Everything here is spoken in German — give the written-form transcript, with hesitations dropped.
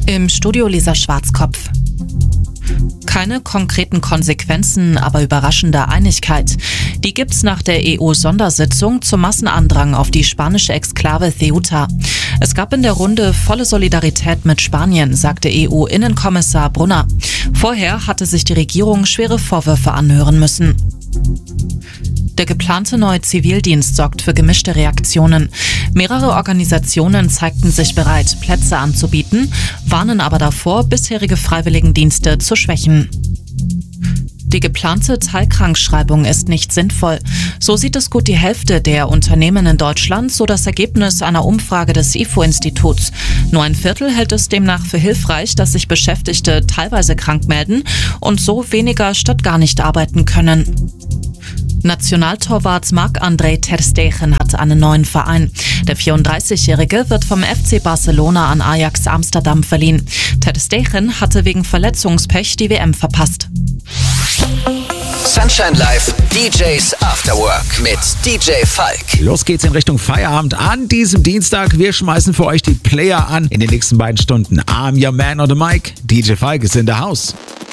Im Studio Lisa Schwarzkopf. Keine konkreten Konsequenzen, aber überraschende Einigkeit. Die gibt's nach der EU-Sondersitzung zum Massenandrang auf die spanische Exklave Ceuta. Es gab in der Runde volle Solidarität mit Spanien, sagte EU-Innenkommissar Brunner. Vorher hatte sich die Regierung schwere Vorwürfe anhören müssen. Der geplante neue Zivildienst sorgt für gemischte Reaktionen. Mehrere Organisationen zeigten sich bereit, Plätze anzubieten, warnen aber davor, bisherige Freiwilligendienste zu schwächen. Die geplante Teilkrankschreibung ist nicht sinnvoll. So sieht es gut die Hälfte der Unternehmen in Deutschland, so das Ergebnis einer Umfrage des IFO-Instituts. Nur ein Viertel hält es demnach für hilfreich, dass sich Beschäftigte teilweise krank melden und so weniger statt gar nicht arbeiten können. Nationaltorwart Marc-André ter Stegen hat einen neuen Verein. Der 34-Jährige wird vom FC Barcelona an Ajax Amsterdam verliehen. Ter Stegen hatte wegen Verletzungspech die WM verpasst. Sunshine Live, DJs After Work mit DJ Falk. Los geht's in Richtung Feierabend an diesem Dienstag. Wir schmeißen für euch die Player an in den nächsten beiden Stunden. I'm your man on the mic. DJ Falk ist in the house.